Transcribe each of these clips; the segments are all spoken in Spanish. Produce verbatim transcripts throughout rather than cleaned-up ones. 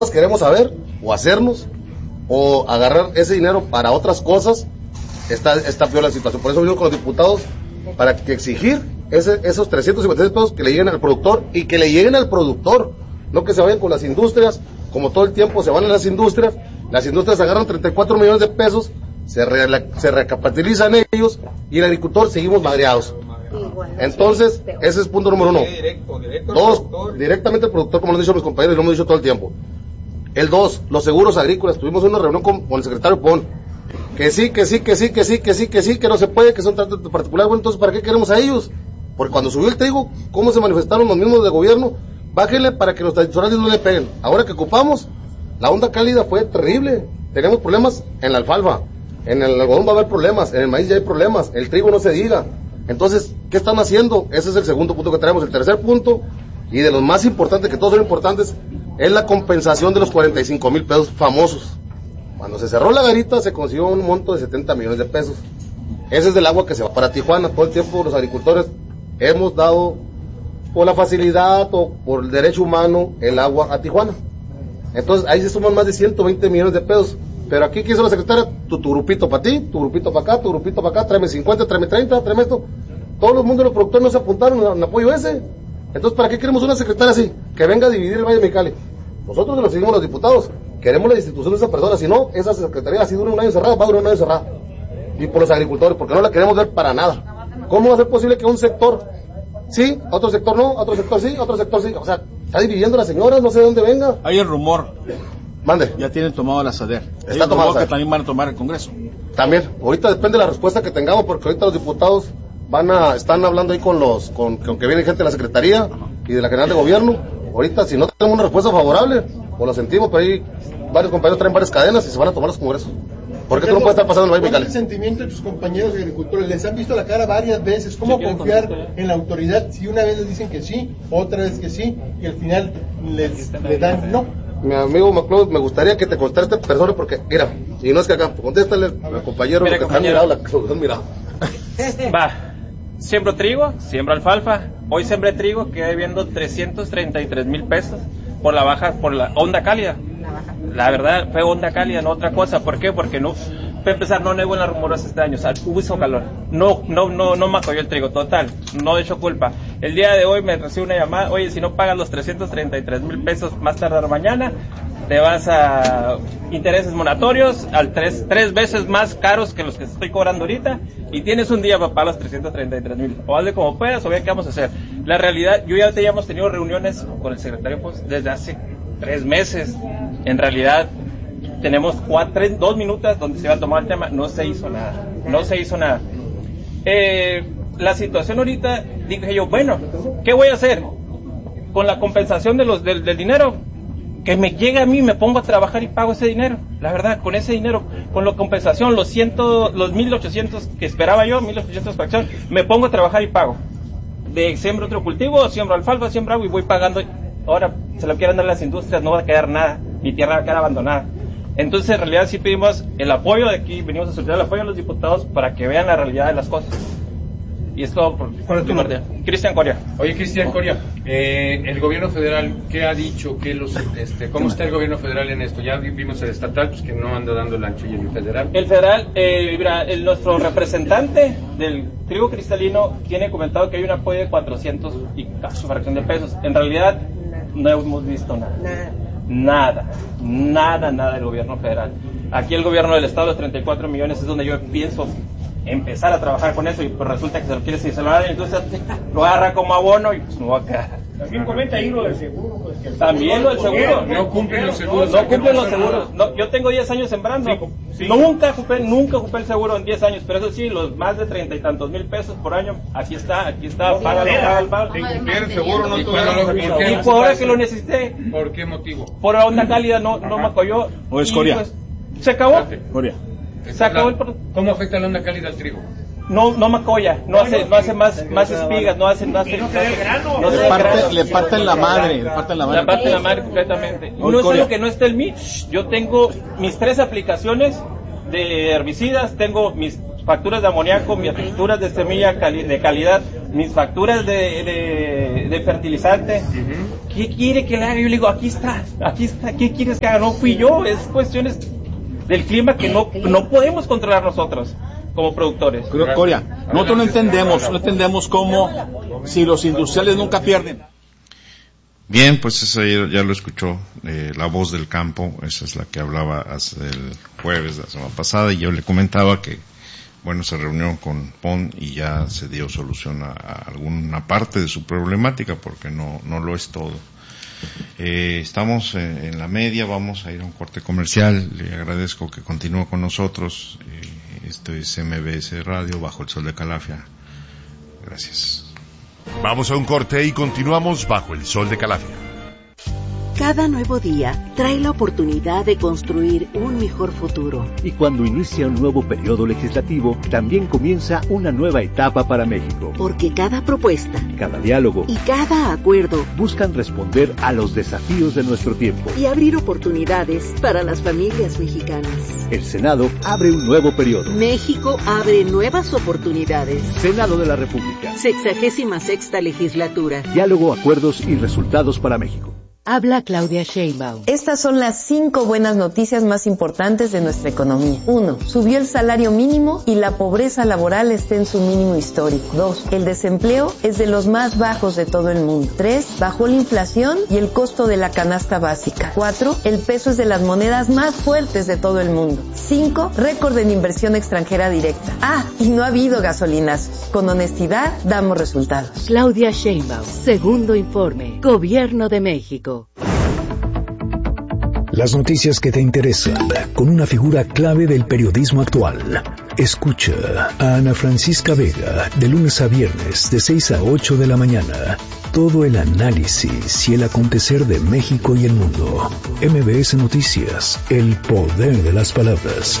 queremos saber o hacernos o agarrar ese dinero para otras cosas, está, está peor la situación. Por eso venimos con los diputados para que exigir ese, esos trescientos cincuenta y seis pesos que le lleguen al productor y que le lleguen al productor, no que se vayan con las industrias, como todo el tiempo se van a las industrias, las industrias agarran treinta y cuatro millones de pesos, se, re, se recapitalizan ellos y el agricultor seguimos madreados. Entonces, ese es punto número uno. Dos, directamente al productor, como lo han dicho mis compañeros y lo hemos dicho todo el tiempo. El dos, los seguros agrícolas. Tuvimos una reunión con, con el secretario Pon. Que sí, que sí, que sí, que sí, que sí, que sí, que no se puede, que son tratos particulares. Bueno, entonces, ¿para qué queremos a ellos? Porque cuando subió el trigo, ¿cómo se manifestaron los mismos de gobierno? Bájenle para que los tradicionales no le peguen. Ahora que ocupamos, la onda cálida fue terrible. Tenemos problemas en la alfalfa. En el algodón va a haber problemas. En el maíz ya hay problemas. El trigo no se diga. Entonces, ¿qué están haciendo? Ese es el segundo punto que traemos. El tercer punto, y de los más importantes, que todos son importantes, es la compensación de los cuarenta y cinco mil pesos famosos. Cuando se cerró la garita, se consiguió un monto de setenta millones de pesos. Ese es del agua que se va para Tijuana. Todo el tiempo los agricultores hemos dado, por la facilidad o por el derecho humano, el agua a Tijuana. Entonces, ahí se suman más de ciento veinte millones de pesos. Pero aquí, ¿qué hizo la secretaria? Tu, tu grupito para ti, tu grupito para acá, tu grupito para acá, tráeme cincuenta, tráeme treinta, tráeme esto. Todos los mundos de los productores no se apuntaron en apoyo ese. Entonces, ¿para qué queremos una secretaria así? Que venga a dividir el Valle de Mexicali. Nosotros que nos seguimos los diputados, queremos la institución de esa persona. Si no, esa secretaría así dura un año cerrada, va a durar un año cerrada. Y por los agricultores, porque no la queremos ver para nada. ¿Cómo va a ser posible que un sector sí, otro sector no, otro sector sí, otro sector sí? O sea, está dividiendo a las señoras, no sé de dónde venga. Hay el rumor. Mande. Ya tienen tomado la SADER. Está tomado que también van a tomar el Congreso. También. Ahorita depende de la respuesta que tengamos, porque ahorita los diputados van a, están hablando ahí con los, con, con que viene gente de la Secretaría y de la General de Gobierno. Ahorita, si no tenemos una respuesta favorable, o lo sentimos, pero ahí varios compañeros traen varias cadenas y se van a tomar los congresos. ¿Por qué tú no puedes estar pasando en el Valle Mexicali? ¿Cuál es el sentimiento de tus compañeros agricultores? Les han visto la cara varias veces. ¿Cómo confiar en la autoridad si una vez les dicen que sí, otra vez que sí, y al final les, les dan no? Mi amigo McCloud, me gustaría que te conteste esta persona porque, mira, y no es que acá, contéstale al compañero mira, lo que compañero. te han mirado, la que han mirado. Va, siembro trigo, siembro alfalfa. Hoy sembré trigo, quedé viendo trescientos treinta y tres mil pesos por la baja, por la onda cálida. La verdad, fue onda cálida, no otra cosa. ¿Por qué? Porque no, para empezar, no nevó en las rumorosas este año, o sea, hizo calor. No, no, no, no me acogió el trigo, total, no he hecho culpa. El día de hoy me recibo una llamada, oye, si no pagas los trescientos treinta y tres mil pesos más tardar mañana, te vas a intereses moratorios, al tres, tres veces más caros que los que estoy cobrando ahorita, y tienes un día para pagar los trescientos treinta y tres mil. O hazle como puedas, o ve qué vamos a hacer. La realidad, yo ya te hemos tenido reuniones con el secretario pues, desde hace tres meses. En realidad, tenemos cuatro, tres, dos minutos donde se iba a tomar el tema, no se hizo nada, no se hizo nada. Eh, la situación ahorita, dije yo, bueno, ¿qué voy a hacer? Con la compensación de los, del, del dinero, que me llegue a mí, me pongo a trabajar y pago ese dinero. La verdad, con ese dinero, con la compensación, los ciento, los mil ochocientos que esperaba yo, mil ochocientos fracción, me pongo a trabajar y pago. De siembro otro cultivo, siembro alfalfa, siembro agua y voy pagando. Ahora, se lo quieren dar las industrias, no va a quedar nada, mi tierra va a quedar abandonada. Entonces, en realidad, sí pedimos el apoyo de aquí, venimos a solicitar el apoyo a los diputados para que vean la realidad de las cosas. Y es todo por ¿Cuál es tu nombre? Cristian Coria. Oye, Cristian Coria, eh, el gobierno federal, ¿qué ha dicho? ¿Qué los, este, ¿Cómo está el gobierno federal en esto? Ya vimos el estatal, pues que no anda dando el ancho, y el federal. El federal, eh, mira, el, nuestro representante del trigo cristalino tiene comentado que hay un apoyo de cuatrocientos y casi fracción de pesos. En realidad, no hemos visto nada. Nada, nada, nada del gobierno federal. Aquí el gobierno del estado, los treinta y cuatro millones, es donde yo pienso empezar a trabajar con eso, y pues resulta que se lo quiere sincerar, entonces lo agarra como abono y pues no va a quedar. También comenta ahí lo del seguro. Pues, que También lo del seguro. No cumplen los seguros. No cumplen los seguros. No, yo tengo diez años sembrando. Sí, sí. Nunca ocupé, nunca ocupé el seguro en diez años, pero eso sí, los más de treinta y tantos mil pesos por año, aquí está, aquí está, págalo, págalo, págalo. Sin cumplir el seguro no tuvieron. Y por ahora que lo necesité. ¿Por qué motivo? Por la onda cálida no, no me apoyó. ¿O es Coria? Pues, se acabó. Coria. Se acabó el... ¿Cómo afecta la onda cálida al trigo? No, no macoya, no hace, no hace más, más espigas, no hace, no hace, no hace, no le, parte, le parten la madre, le parten la madre. Le parten la madre completamente. No es algo que no esté en mí. Yo tengo mis tres aplicaciones de herbicidas, tengo mis facturas de amoníaco, mis facturas de semilla cali de calidad, mis facturas de, de, de, de fertilizante. Uh-huh. ¿Qué quiere que le haga? Yo le digo, aquí está, aquí está, ¿qué quieres que haga? No fui yo, es cuestiones del clima que no, no podemos controlar nosotros como productores. Coria, nosotros no entendemos, no entendemos cómo, si los industriales nunca pierden. Bien, pues eso ya lo escuchó, eh, la voz del campo, esa es la que hablaba hace el jueves de la semana pasada, y yo le comentaba que, bueno, se reunió con P O N y ya se dio solución a, a alguna parte de su problemática, porque no, no lo es todo. Eh, estamos en, en la media, vamos a ir a un corte comercial, le agradezco que continúe con nosotros, eh, esto es M B S Radio, Bajo el Sol de Calafia. Gracias. Vamos a un corte y continuamos Bajo el Sol de Calafia. Cada nuevo día trae la oportunidad de construir un mejor futuro. Y cuando inicia un nuevo periodo legislativo, también comienza una nueva etapa para México. Porque cada propuesta, cada diálogo y cada acuerdo buscan responder a los desafíos de nuestro tiempo y abrir oportunidades para las familias mexicanas. El Senado abre un nuevo periodo. México abre nuevas oportunidades. Senado de la República. Sexagésima sexta legislatura. Diálogo, acuerdos y resultados para México. Habla Claudia Sheinbaum. Estas son las cinco buenas noticias más importantes de nuestra economía. Uno, subió el salario mínimo y la pobreza laboral está en su mínimo histórico. Dos, el desempleo es de los más bajos de todo el mundo. Tres, bajó la inflación y el costo de la canasta básica. Cuatro, el peso es de las monedas más fuertes de todo el mundo. Cinco, récord en inversión extranjera directa. Ah, y no ha habido gasolinazos. Con honestidad, damos resultados. Claudia Sheinbaum, segundo informe, Gobierno de México. Las noticias que te interesan, con una figura clave del periodismo actual. Escucha a Ana Francisca Vega, de lunes a viernes, de seis a ocho de la mañana. Todo el análisis y el acontecer de México y el mundo. M B S Noticias, el poder de las palabras.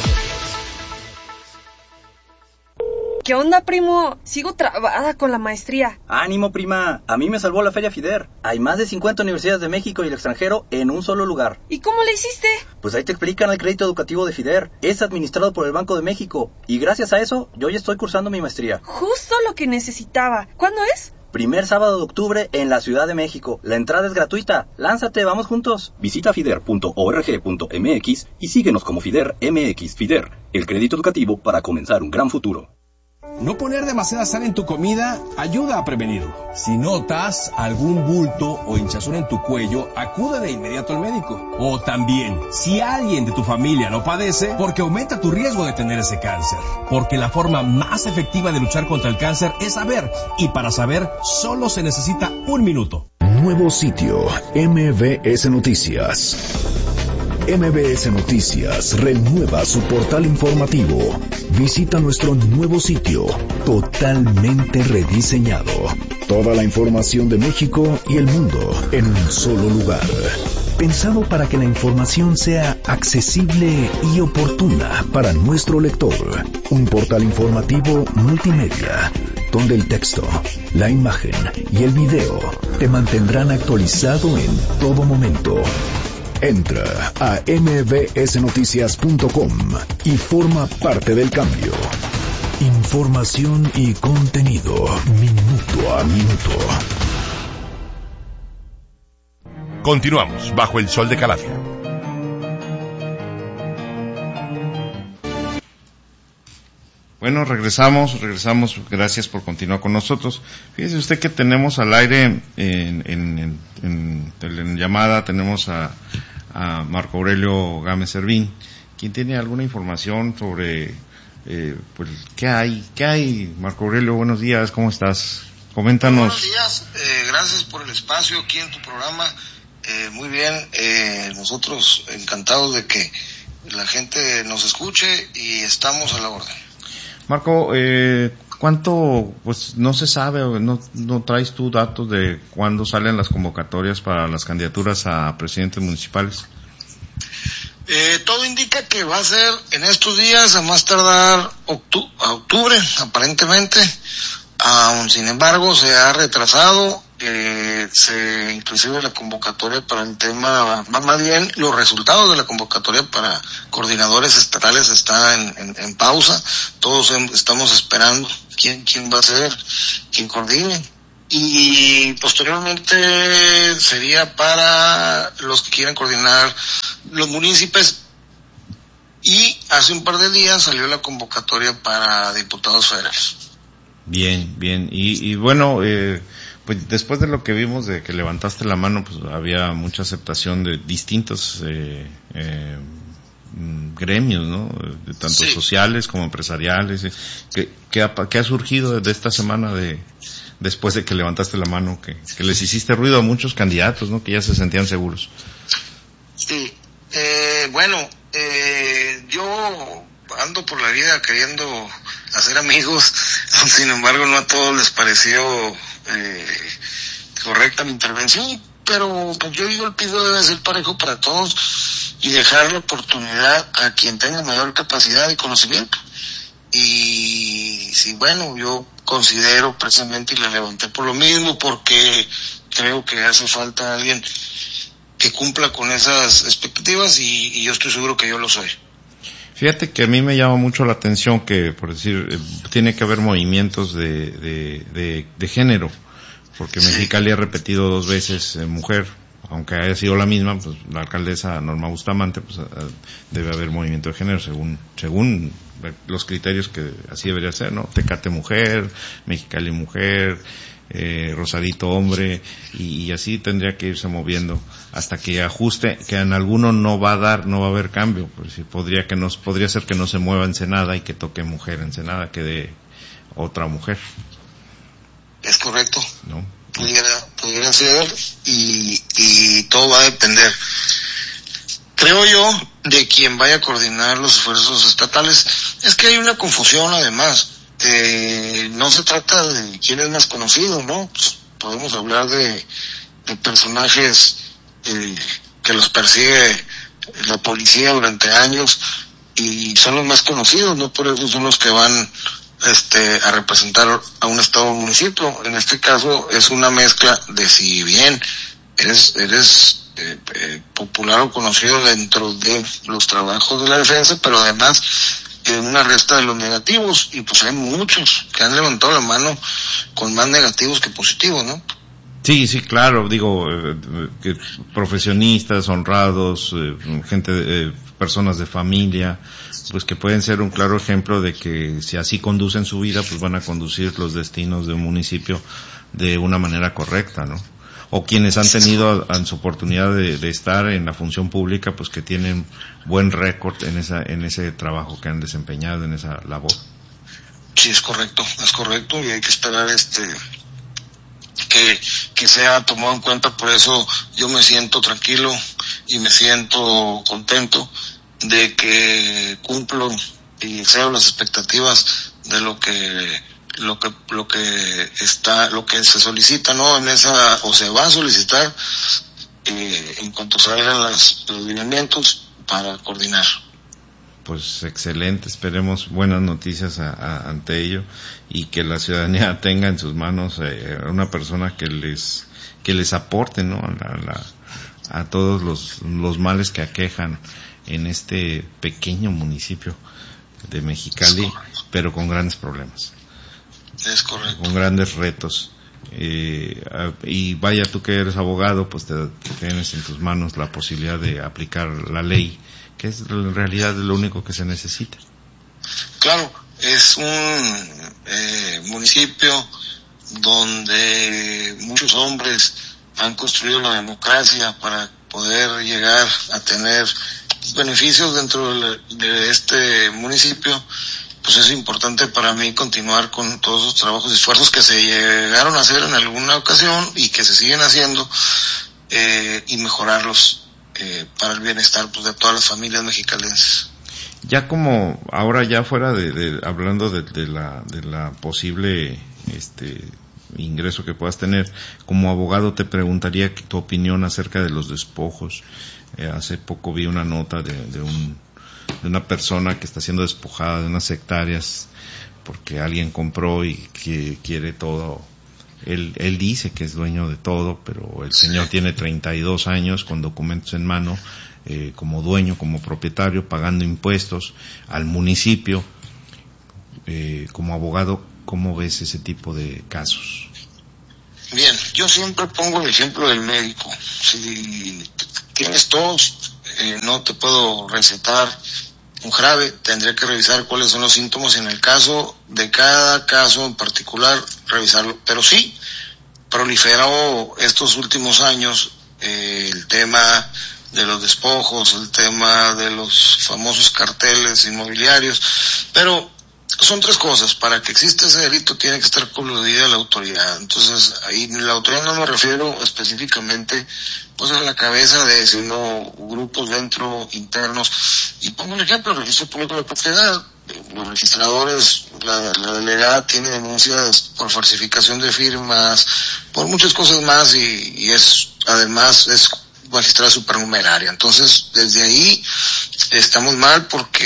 ¿Qué onda, primo? Sigo trabada con la maestría. Ánimo, prima. A mí me salvó la Feria FIDER. Hay más de cincuenta universidades de México y el extranjero en un solo lugar. ¿Y cómo le hiciste? Pues ahí te explican el crédito educativo de FIDER. Es administrado por el Banco de México. Y gracias a eso, yo ya estoy cursando mi maestría. Justo lo que necesitaba. ¿Cuándo es? Primer sábado de octubre en la Ciudad de México. La entrada es gratuita. Lánzate, vamos juntos. Visita fider punto org punto m x y síguenos como FIDER M X. FIDER, el crédito educativo para comenzar un gran futuro. No poner demasiada sal en tu comida ayuda a prevenirlo. Si notas algún bulto o hinchazón en tu cuello, acude de inmediato al médico. O también, si alguien de tu familia lo padece, porque aumenta tu riesgo de tener ese cáncer. Porque la forma más efectiva de luchar contra el cáncer es saber. Y para saber, solo se necesita un minuto. Nuevo sitio, M B S Noticias. M B S Noticias renueva su portal informativo. Visita nuestro nuevo sitio, totalmente rediseñado. Toda la información de México y el mundo en un solo lugar. Pensado para que la información sea accesible y oportuna para nuestro lector. Un portal informativo multimedia, donde el texto, la imagen y el video te mantendrán actualizado en todo momento. Entra a m b s noticias punto com y forma parte del cambio. Información y contenido, minuto a minuto. Continuamos Bajo el Sol de Calafia. Bueno, regresamos, regresamos, gracias por continuar con nosotros. Fíjese usted que tenemos al aire en, en, en, en, en llamada, tenemos a, a Marco Aurelio Gámez Servín, quien tiene alguna información sobre, eh, pues, ¿qué hay? ¿Qué hay, Marco Aurelio? Buenos días, ¿cómo estás? Coméntanos. Buenos días, eh, gracias por el espacio aquí en tu programa. Eh, muy bien, eh, nosotros encantados de que la gente nos escuche y estamos a la orden. Marco, eh, ¿cuánto, pues no se sabe, no, no traes tú datos de cuándo salen las convocatorias para las candidaturas a presidentes municipales? Eh, todo indica que va a ser en estos días, a más tardar octu- a octubre, aparentemente. Aún sin embargo, se ha retrasado, eh, se, inclusive la convocatoria para el tema, más bien los resultados de la convocatoria para coordinadores estatales está en, en, en pausa. Todos en, estamos esperando quién, quién va a ser, quién coordine. y posteriormente sería para los que quieran coordinar los municipios, y hace un par de días salió la convocatoria para diputados federales. Bien, bien, y, y bueno, eh, pues después de lo que vimos de que levantaste la mano, pues había mucha aceptación de distintos eh, eh, gremios, ¿no? De tanto sí. sociales como empresariales. ¿Qué, qué, ha, ¿Qué ha surgido de esta semana de después de que levantaste la mano? Que, que les hiciste ruido a muchos candidatos, ¿no? Que ya se sentían seguros. Sí, eh, bueno, eh, yo ando por la vida queriendo hacer amigos, sin embargo no a todos les pareció eh, correcta mi intervención, pero pues yo digo el piso debe ser parejo para todos y dejar la oportunidad a quien tenga mayor capacidad y conocimiento. Y sí, bueno, yo considero precisamente, y la levanté por lo mismo, porque creo que hace falta alguien que cumpla con esas expectativas, y, y yo estoy seguro que yo lo soy. Fíjate que a mí me llama mucho la atención que, por decir, eh, tiene que haber movimientos de, de, de, de género, porque sí. Mexicali ha repetido dos veces eh, mujer, aunque haya sido la misma, pues la alcaldesa Norma Bustamante, pues eh, debe haber movimiento de género según, según los criterios que así debería ser, ¿no? Tecate mujer, Mexicali mujer, eh, Rosarito hombre, y, y así tendría que irse moviendo hasta que ajuste, que en alguno no va a dar, no va a haber cambio, pues si podría que nos, podría ser que no se mueva Ensenada y que toque mujer Ensenada, que de otra mujer. Es correcto. ¿No? Pudiera, pudiera ser, y, y todo va a depender, creo yo, de quien vaya a coordinar los esfuerzos estatales. Es que hay una confusión además. Eh, no se trata de quién es más conocido, ¿no? Pues podemos hablar de, de personajes eh, que los persigue la policía durante años y son los más conocidos, ¿no? Por eso son los que van este a representar a un estado o municipio. En este caso es una mezcla de si bien eres eres eh, eh, popular o conocido dentro de los trabajos de la defensa, pero además en una resta de los negativos, y pues hay muchos que han levantado la mano con más negativos que positivos, ¿no? Sí, sí, claro, digo, eh, que profesionistas, honrados, eh, gente, eh, personas de familia, pues que pueden ser un claro ejemplo de que si así conducen su vida, pues van a conducir los destinos de un municipio de una manera correcta, ¿no? O quienes han tenido en su oportunidad de, de estar en la función pública, pues que tienen buen récord en esa, en ese trabajo que han desempeñado, en esa labor. Sí, es correcto, es correcto, y hay que esperar este que, que sea tomado en cuenta. Por eso yo me siento tranquilo y me siento contento de que cumplo y excedo las expectativas de lo que lo que lo que está lo que se solicita, ¿no? En esa, o se va a solicitar eh, en cuanto salgan las, los lineamientos para coordinar. Pues excelente, esperemos buenas noticias a, a, ante ello, y que la ciudadanía tenga en sus manos eh, una persona que les que les aporte, ¿no? A, la, la, a todos los los males que aquejan en este pequeño municipio de Mexicali, pero con grandes problemas. Es correcto. Con grandes retos. Eh, y vaya, tú que eres abogado, pues te, te tienes en tus manos la posibilidad de aplicar la ley, que es en realidad lo único que se necesita. Claro, es un eh, municipio donde muchos hombres han construido la democracia para poder llegar a tener beneficios dentro de, de este municipio. Pues es importante para mí continuar con todos los trabajos y esfuerzos que se llegaron a hacer en alguna ocasión y que se siguen haciendo, eh, y mejorarlos eh, para el bienestar, pues, de todas las familias mexicalenses. Ya como ahora ya fuera de, de hablando de, de la de la posible este ingreso que puedas tener como abogado, te preguntaría tu opinión acerca de los despojos. Eh, hace poco vi una nota de, de un de una persona que está siendo despojada de unas hectáreas porque alguien compró y que quiere todo. Él, él dice que es dueño de todo, pero el señor tiene treinta y dos años con documentos en mano, eh, como dueño, como propietario, pagando impuestos al municipio. Eh, como abogado, ¿cómo ves ese tipo de casos? Bien, yo siempre pongo el ejemplo del médico. Si tienes tos, eh, no te puedo recetar un jarabe, tendré que revisar cuáles son los síntomas, en el caso de cada caso en particular, revisarlo. Pero sí, proliferó estos últimos años eh, el tema de los despojos, el tema de los famosos carteles inmobiliarios, pero son tres cosas. Para que exista ese delito tiene que estar coludida la autoridad. Entonces, ahí la autoridad no me refiero específicamente pues a la cabeza de, sino grupos dentro internos. Y pongo un ejemplo, el registro público de propiedad. Los registradores, la, la delegada tiene denuncias por falsificación de firmas, por muchas cosas más, y, y es, además, es magistrada supernumeraria. Entonces, desde ahí estamos mal, porque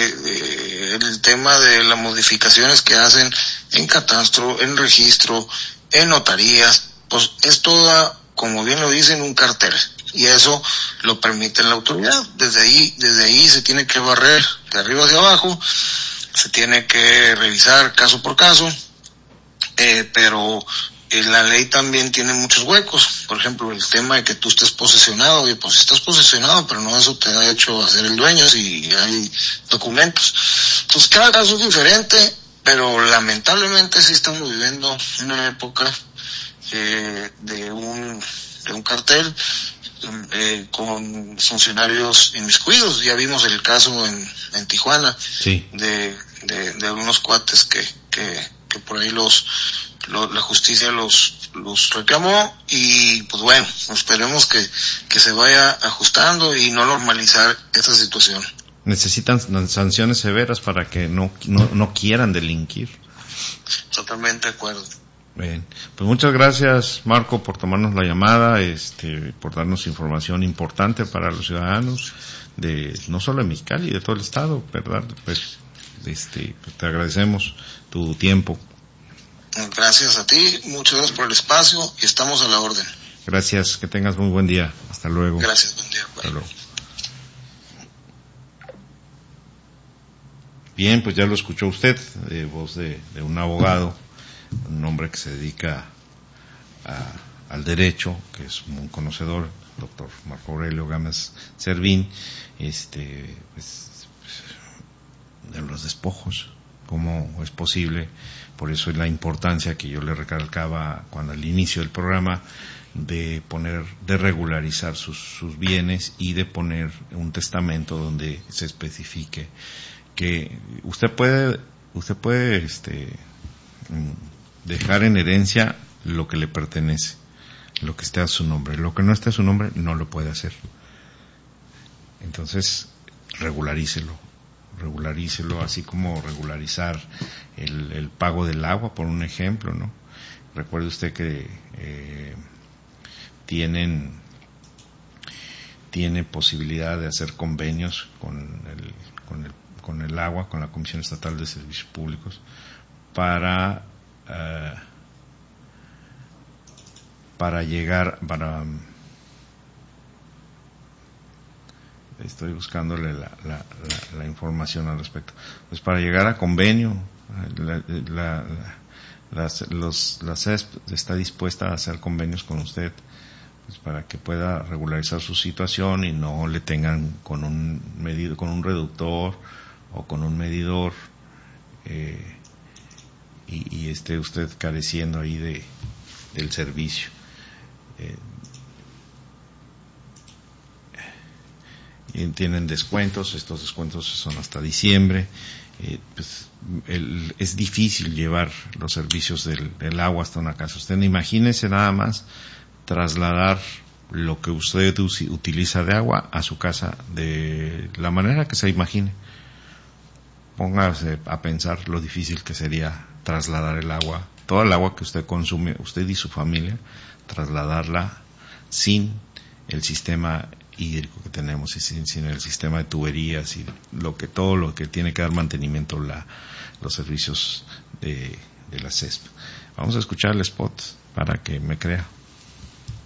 eh, el tema de las modificaciones que hacen en catastro, en registro, en notarías, pues es toda, como bien lo dicen, un cartel, y eso lo permite la autoridad. Desde ahí, desde ahí se tiene que barrer de arriba hacia abajo, se tiene que revisar caso por caso, eh, pero la ley también tiene muchos huecos. Por ejemplo, el tema de que tú estés posesionado, y pues estás posesionado, pero no eso te ha hecho hacer el dueño si hay documentos. Entonces cada caso es diferente, pero lamentablemente sí estamos viviendo una época eh, de un de un cartel eh, con funcionarios inmiscuidos. Ya vimos el caso en, en Tijuana, sí, de, de de algunos cuates que que que por ahí los Lo, la justicia los los reclamó, y pues bueno, esperemos que, que se vaya ajustando y no normalizar esta situación. Necesitan sanciones severas para que no, no, no quieran delinquir. Totalmente de acuerdo. Bien, pues muchas gracias, Marco, por tomarnos la llamada, este, por darnos información importante para los ciudadanos de no solo de Mexicali, de todo el estado, ¿verdad? Pues este, pues te agradecemos tu tiempo. Gracias a ti, muchas gracias por el espacio y estamos a la orden. Gracias, que tengas muy buen día. Hasta luego. Gracias, buen día. Hasta luego. Bien, pues ya lo escuchó usted, de voz de, de un abogado, un hombre que se dedica a, al derecho, que es un conocedor, doctor Marco Aurelio Gámez Servín, este, pues, de los despojos. ¿Cómo es posible? Por eso es la importancia que yo le recalcaba cuando al inicio del programa, de poner, de regularizar sus, sus bienes, y de poner un testamento donde se especifique que usted puede, usted puede, este, dejar en herencia lo que le pertenece, lo que esté a su nombre. Lo que no esté a su nombre no lo puede hacer. Entonces, regularícelo. regularícelo, así como regularizar el, el pago del agua, por un ejemplo, ¿no? Recuerde usted que eh, tienen tiene posibilidad de hacer convenios con el, con el con el agua, con la Comisión Estatal de Servicios Públicos, para uh, para llegar para estoy buscándole la, la, la, la información al respecto, pues para llegar a convenio, la, la, la, los, la C E S P está dispuesta a hacer convenios con usted, pues para que pueda regularizar su situación y no le tengan con un medido, con un reductor o con un medidor, eh, y, y esté usted careciendo ahí de del servicio. Eh, y tienen descuentos, estos descuentos son hasta diciembre. Eh, pues el, es difícil llevar los servicios del, del agua hasta una casa. Usted imagínese nada más trasladar lo que usted utiliza de agua a su casa de la manera que se imagine. Póngase a pensar lo difícil que sería trasladar el agua, toda el agua que usted consume, usted y su familia, trasladarla sin el sistema hídrico que tenemos, y sin, sin el sistema de tuberías y lo que todo lo que tiene que dar mantenimiento la los servicios de, de la C E S P. Vamos a escuchar el spot para que me crea.